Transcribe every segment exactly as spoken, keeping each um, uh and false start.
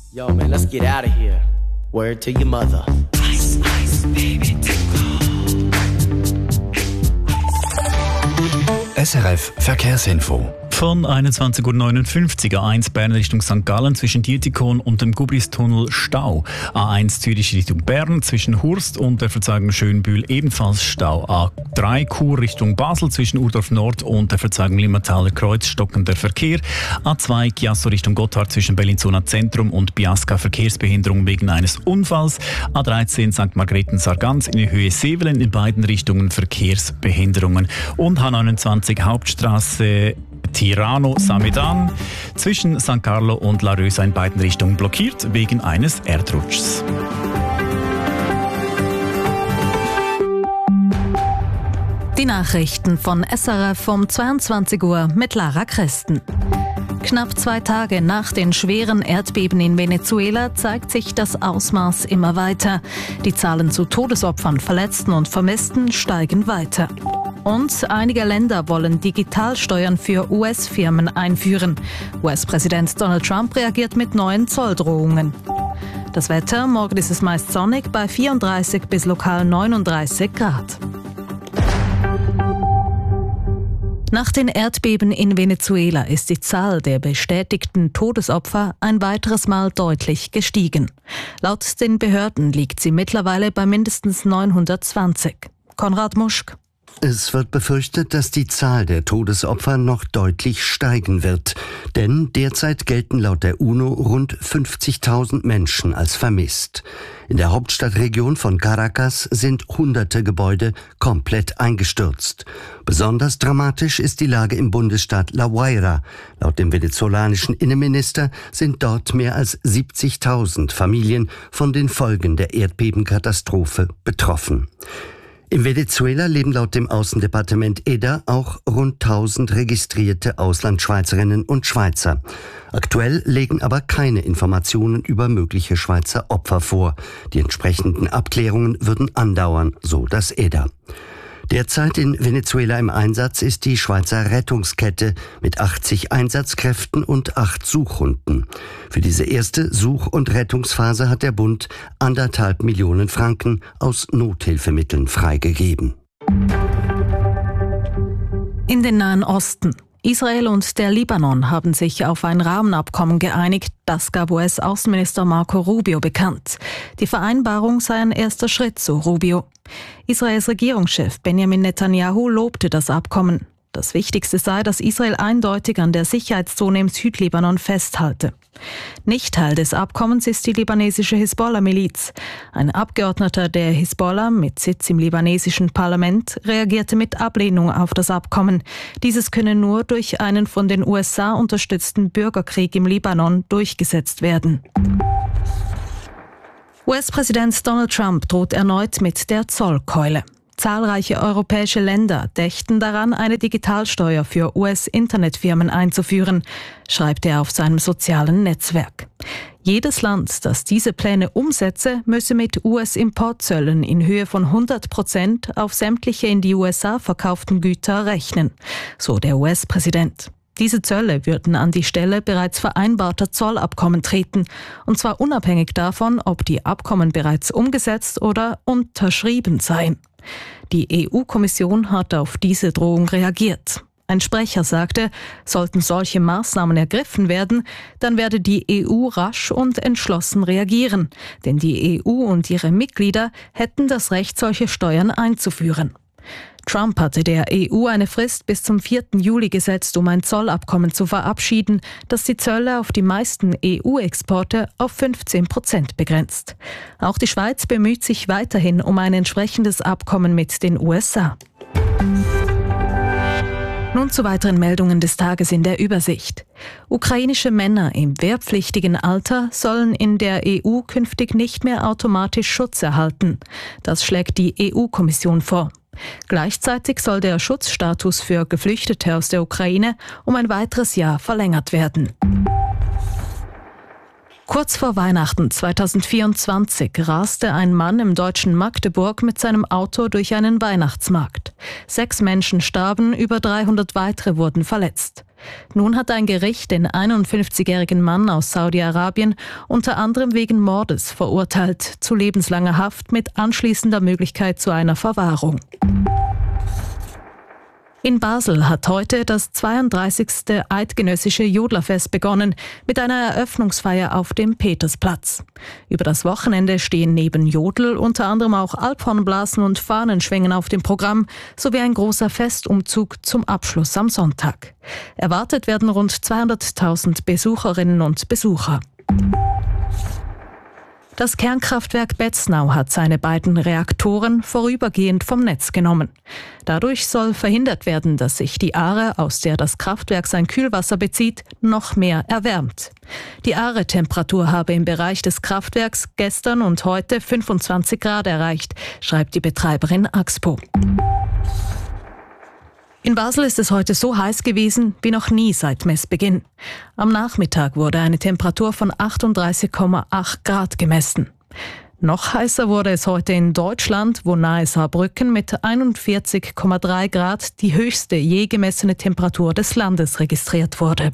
Yo, man, let's get out of here. Word to your mother. Ice, ice, baby, S R F Verkehrsinfo. Von einundzwanzig Uhr neunundfünfzig A eins Bern Richtung Sankt Gallen zwischen Dietikon und dem Gubristunnel Stau. A eins Zürich Richtung Bern zwischen Hurst und der Verzweigung Schönbühl ebenfalls Stau. A drei Chur Richtung Basel zwischen Urdorf Nord und der Verzweigung Limmertaler Kreuz stockender Verkehr. A zwei Chiasso Richtung Gotthard zwischen Bellinzona Zentrum und Biasca Verkehrsbehinderung wegen eines Unfalls. A dreizehn Sankt Margrethen-Sargans in Höhe Sevelen in beiden Richtungen Verkehrsbehinderungen. Und H neunundzwanzig Hauptstraße Tirano-Samedan zwischen San Carlo und La Rösa in beiden Richtungen blockiert wegen eines Erdrutschs. Die Nachrichten von S R F um zweiundzwanzig Uhr mit Lara Christen. Knapp zwei Tage nach den schweren Erdbeben in Venezuela zeigt sich das Ausmaß immer weiter. Die Zahlen zu Todesopfern, Verletzten und Vermissten steigen weiter. Und einige Länder wollen Digitalsteuern für U S-Firmen einführen. U S-Präsident Donald Trump reagiert mit neuen Zolldrohungen. Das Wetter: Morgen ist es meist sonnig bei vierunddreißig bis lokal neununddreißig Grad. Nach den Erdbeben in Venezuela ist die Zahl der bestätigten Todesopfer ein weiteres Mal deutlich gestiegen. Laut den Behörden liegt sie mittlerweile bei mindestens neunhundertzwanzig. Konrad Muschk. Es wird befürchtet, dass die Zahl der Todesopfer noch deutlich steigen wird. Denn derzeit gelten laut der UNO rund fünfzigtausend Menschen als vermisst. In der Hauptstadtregion von Caracas sind hunderte Gebäude komplett eingestürzt. Besonders dramatisch ist die Lage im Bundesstaat La Guaira. Laut dem venezolanischen Innenminister sind dort mehr als siebzigtausend Familien von den Folgen der Erdbebenkatastrophe betroffen. In Venezuela leben laut dem Außendepartement E D A auch rund tausend registrierte Auslandschweizerinnen und Schweizer. Aktuell liegen aber keine Informationen über mögliche Schweizer Opfer vor. Die entsprechenden Abklärungen würden andauern, so das E D A. Derzeit in Venezuela im Einsatz ist die Schweizer Rettungskette mit achtzig Einsatzkräften und acht Suchhunden. Für diese erste Such- und Rettungsphase hat der Bund anderthalb Millionen Franken aus Nothilfemitteln freigegeben. In den Nahen Osten. Israel und der Libanon haben sich auf ein Rahmenabkommen geeinigt, das gab U S-Außenminister Marco Rubio bekannt. Die Vereinbarung sei ein erster Schritt, so Rubio. Israels Regierungschef Benjamin Netanyahu lobte das Abkommen. Das Wichtigste sei, dass Israel eindeutig an der Sicherheitszone im Südlibanon festhalte. Nicht Teil des Abkommens ist die libanesische Hisbollah-Miliz. Ein Abgeordneter der Hisbollah mit Sitz im libanesischen Parlament reagierte mit Ablehnung auf das Abkommen. Dieses könne nur durch einen von den U S A unterstützten Bürgerkrieg im Libanon durchgesetzt werden. U S-Präsident Donald Trump droht erneut mit der Zollkeule. Zahlreiche europäische Länder dächten daran, eine Digitalsteuer für U S-Internetfirmen einzuführen, schreibt er auf seinem sozialen Netzwerk. Jedes Land, das diese Pläne umsetze, müsse mit U S-Importzöllen in Höhe von hundert Prozent auf sämtliche in die U S A verkauften Güter rechnen, so der U S-Präsident. Diese Zölle würden an die Stelle bereits vereinbarter Zollabkommen treten, und zwar unabhängig davon, ob die Abkommen bereits umgesetzt oder unterschrieben seien. Die E U-Kommission hat auf diese Drohung reagiert. Ein Sprecher sagte, sollten solche Maßnahmen ergriffen werden, dann werde die E U rasch und entschlossen reagieren, denn die E U und ihre Mitglieder hätten das Recht, solche Steuern einzuführen. Trump hatte der E U eine Frist bis zum vierten Juli gesetzt, um ein Zollabkommen zu verabschieden, das die Zölle auf die meisten E U-Exporte auf fünfzehn Prozent begrenzt. Auch die Schweiz bemüht sich weiterhin um ein entsprechendes Abkommen mit den U S A. Nun zu weiteren Meldungen des Tages in der Übersicht. Ukrainische Männer im wehrpflichtigen Alter sollen in der E U künftig nicht mehr automatisch Schutz erhalten. Das schlägt die E U-Kommission vor. Gleichzeitig soll der Schutzstatus für Geflüchtete aus der Ukraine um ein weiteres Jahr verlängert werden. Kurz vor Weihnachten zweitausendvierundzwanzig raste ein Mann im deutschen Magdeburg mit seinem Auto durch einen Weihnachtsmarkt. Sechs Menschen starben, über dreihundert weitere wurden verletzt. Nun hat ein Gericht den einundfünfzigjährigen Mann aus Saudi-Arabien unter anderem wegen Mordes verurteilt zu lebenslanger Haft mit anschließender Möglichkeit zu einer Verwahrung. In Basel hat heute das zweiunddreißigste Eidgenössische Jodlerfest begonnen mit einer Eröffnungsfeier auf dem Petersplatz. Über das Wochenende stehen neben Jodel unter anderem auch Alphornblasen und Fahnenschwingen auf dem Programm sowie ein großer Festumzug zum Abschluss am Sonntag. Erwartet werden rund zweihunderttausend Besucherinnen und Besucher. Das Kernkraftwerk Betznau hat seine beiden Reaktoren vorübergehend vom Netz genommen. Dadurch soll verhindert werden, dass sich die Aare, aus der das Kraftwerk sein Kühlwasser bezieht, noch mehr erwärmt. Die Aare-Temperatur habe im Bereich des Kraftwerks gestern und heute fünfundzwanzig Grad erreicht, schreibt die Betreiberin Axpo. In Basel ist es heute so heiß gewesen wie noch nie seit Messbeginn. Am Nachmittag wurde eine Temperatur von achtunddreißig Komma acht Grad gemessen. Noch heißer wurde es heute in Deutschland, wo nahe Saarbrücken mit einundvierzig Komma drei Grad die höchste je gemessene Temperatur des Landes registriert wurde.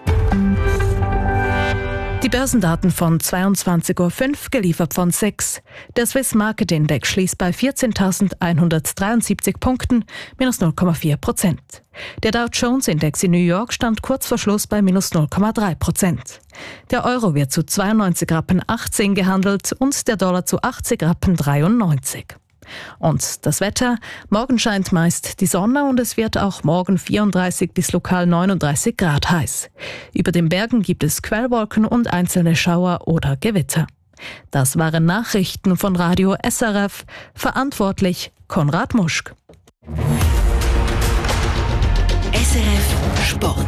Die Börsendaten von zweiundzwanzig Uhr fünf, geliefert von sechs. Der Swiss Market Index schließt bei vierzehntausendeinhundertdreiundsiebzig Punkten, minus null Komma vier Prozent. Der Dow Jones Index in New York stand kurz vor Schluss bei minus null Komma drei Prozent. Der Euro wird zu zweiundneunzig Rappen achtzehn gehandelt und der Dollar zu achtzig Rappen dreiundneunzig. Und das Wetter: Morgen scheint meist die Sonne und es wird auch morgen vierunddreißig bis lokal neununddreißig Grad heiß. Über den Bergen gibt es Quellwolken und einzelne Schauer oder Gewitter. Das waren Nachrichten von Radio S R F. Verantwortlich Konrad Muschk. S R F Sport.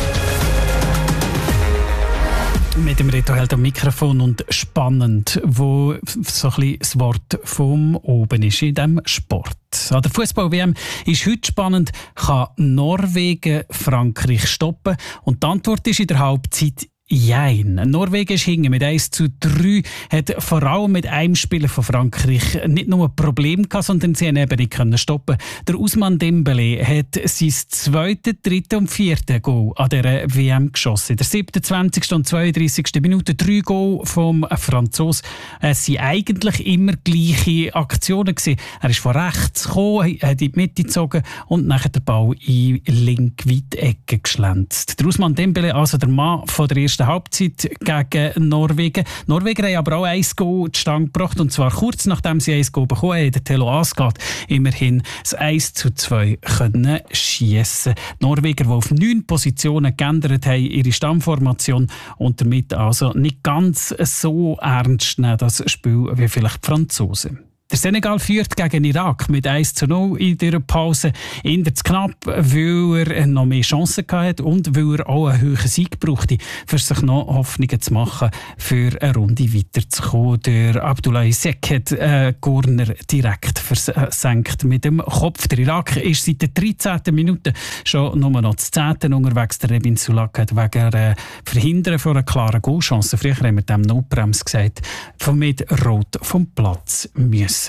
Mit dem Reto-Held am Mikrofon und spannend, wo so ein bisschen das Wort vom oben ist in diesem Sport. An der Fußball-W M ist heute spannend, kann Norwegen Frankreich stoppen? Und die Antwort ist in der Halbzeit Jein. Norwegen ist hinten mit eins zu drei, hat vor allem mit einem Spieler von Frankreich nicht nur ein Problem gehabt, sondern sie haben eben nicht können stoppen. Der Ousmane Dembélé hat sein zweites, drittes und viertes Goal an dieser W M geschossen. In der siebenundzwanzigsten und zweiunddreißigsten Minute drei Goal vom Franzosen. Es waren eigentlich immer gleiche Aktionen gewesen. Er ist von rechts gekommen, hat in die Mitte gezogen und nachher den Ball in linke Weitecke geschlänzt. Der Ousmane Dembélé, also der Mann von der ersten Halbzeit gegen Norwegen. Norwegen haben aber auch ein Goal zustande gebracht, und zwar kurz nachdem sie ein Goal bekommen haben. Der Telo Asgard immerhin das eins zu zwei können schiessen. Die Norweger, die auf neun Positionen geändert haben, ihre Stammformation, und damit also nicht ganz so ernst nehmen, das Spiel, wie vielleicht die Franzosen. Der Senegal führt gegen Irak mit eins zu null in der Pause. Eher zu knapp, weil er noch mehr Chancen hatte und weil er auch einen höheren Sieg brauchte, für sich noch Hoffnungen zu machen, für eine Runde weiterzukommen. Der Abdoulaye Seck hat äh, Corner direkt versenkt mit dem Kopf. Der Irak ist seit der dreizehnten Minute schon nur noch das zehnte unterwegs. Der Rebin Sulak hat wegen äh, Verhindern von einer klaren Goalchance, früher haben wir dem Notbremse gesagt, von mit Rot vom Platz müssen.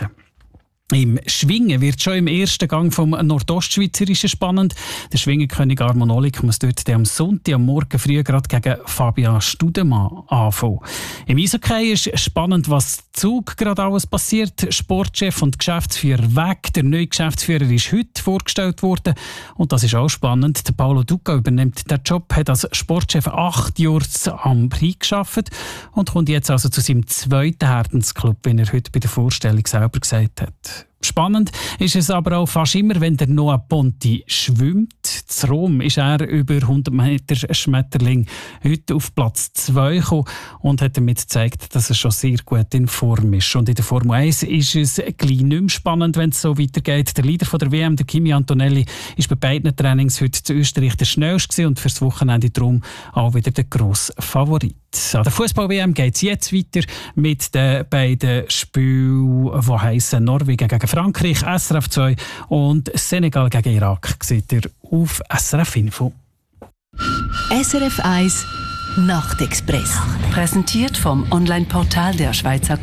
Im Schwingen wird schon im ersten Gang vom Nordostschweizerischen spannend. Der Schwingenkönig Armon Olik muss dort am Sonntag am Morgen früh gerade gegen Fabian Studemann anfangen. Im Eishockey ist spannend, was Zug gerade alles passiert. Sportchef und Geschäftsführer weg. Der neue Geschäftsführer ist heute vorgestellt worden. Und das ist auch spannend. Der Paolo Duca übernimmt den Job, hat als Sportchef acht Jahre am Prix gearbeitet und kommt jetzt also zu seinem zweiten Herzensclub, wie er heute bei der Vorstellung selber gesagt hat. Spannend ist es aber auch fast immer, wenn der Noah Ponti schwimmt. Zu Rom ist er über hundert Meter Schmetterling heute auf Platz zwei gekommen und hat damit gezeigt, dass er schon sehr gut in Form ist. Und in der Formel eins ist es gleich nicht mehr spannend, wenn es so weitergeht. Der Leader von der W M, der Kimi Antonelli, ist bei beiden Trainings heute zu Österreich der schnellste und fürs Wochenende darum auch wieder der grosse Favorit. An der Fußball-W M geht es jetzt weiter mit den beiden Spielen, die heissen Norwegen gegen Frankreich, S R F zwei, und Senegal gegen Irak. Seht ihr auf S R F Info. S R F eins Nachtexpress. Präsentiert vom Online-Portal der Schweizer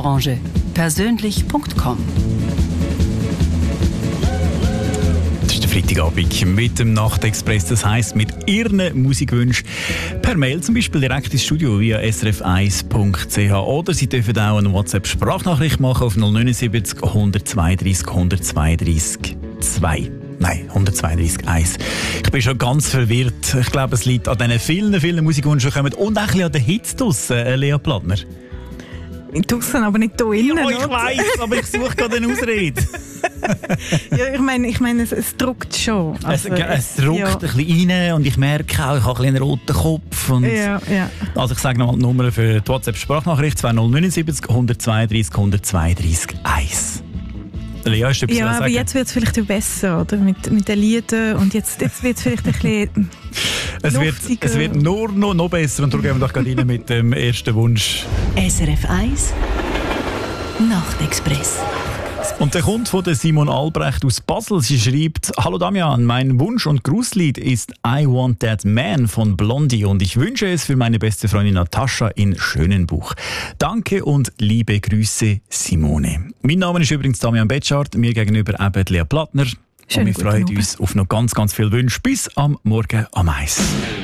Kommunikationsbranche. persönlich punkt com. Freitagabend mit dem Nachtexpress, das heisst mit Ihren Musikwünschen per Mail zum Beispiel direkt ins Studio via s r f eins punkt c h oder Sie dürfen auch eine WhatsApp-Sprachnachricht machen auf null neun sieben null eins zwei drei eins zwei drei zwei. Nein, hundertzweiunddreißig eins. Ich bin schon ganz verwirrt. Ich glaube, es liegt an diesen vielen, vielen Musikwünschen, die kommen und auch ein bisschen an den Hits draussen, äh, Lea Plattner. Draussen, aber nicht hier innen. Ja, ich weiss, aber ich suche gerade eine Ausrede. Ja, ich meine, ich mein, es, es druckt schon. Also, es, es druckt ja. ein bisschen rein und ich merke auch, ich habe ein bisschen einen roten Kopf. Und ja, ja. Also ich sage nochmal die Nummer für die WhatsApp-Sprachnachricht zwei null neun sieben null zwei drei eins zwei drei eins. Lea, hast du etwas ja, aber sagen? jetzt wird es vielleicht besser, oder? Mit, mit den Liedern und jetzt, jetzt wird es vielleicht ein bisschen es wird, es wird nur noch, noch besser und darum gehen wir doch gerade rein mit dem ersten Wunsch. S R F eins Nachtexpress. Und der kommt von der Simon Albrecht aus Basel. Sie schreibt: Hallo Damian, mein Wunsch- und Grußlied ist I Want That Man von Blondie und ich wünsche es für meine beste Freundin Natascha in Schönenbuch. Danke und liebe Grüße, Simone. Mein Name ist übrigens Damian Betschart, mir gegenüber eben Lea Plattner. Und wir freuen uns auf noch ganz, ganz viele Wünsche. Bis am Morgen am Eis.